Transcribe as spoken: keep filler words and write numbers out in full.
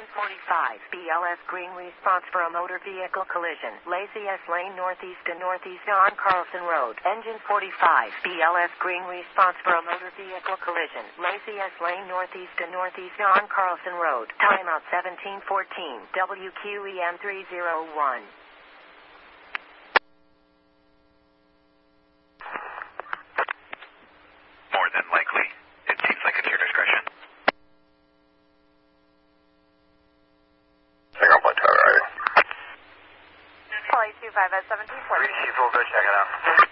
forty-five, B L S green response for a motor vehicle collision. Lazy S lane northeast to northeast on Carlson Road. Engine forty-five, B L S green response for a motor vehicle collision. Lazy S lane northeast to northeast on Carlson Road. Timeout seventeen fourteen, W Q E M three oh one. More than likely. It seems like it's your discretion. Hang on, point tower, right? Polly two five at seventeen forty. Reach, we'll go check it out.